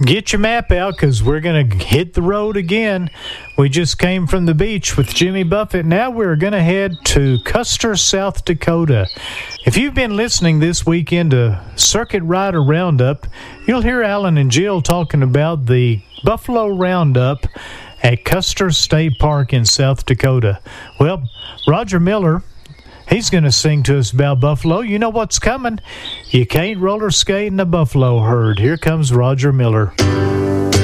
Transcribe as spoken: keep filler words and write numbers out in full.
Get your map out because we're going to hit the road again. We just came from the beach with Jimmy Buffett. Now we're going to head to Custer, South Dakota. If you've been listening this weekend to Circuit Rider Roundup, you'll hear Alan and Jill talking about the Buffalo Roundup at Custer State Park in South Dakota. Well, Roger Miller, he's going to sing to us about buffalo. You know what's coming. You can't roller skate in a buffalo herd. Here comes Roger Miller.